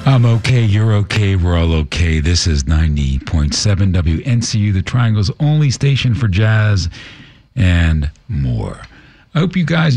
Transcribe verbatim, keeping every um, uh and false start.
I'm okay, you're okay, we're all okay. This is ninety point seven W N C U, the Triangle's only station for jazz and more. I hope you guys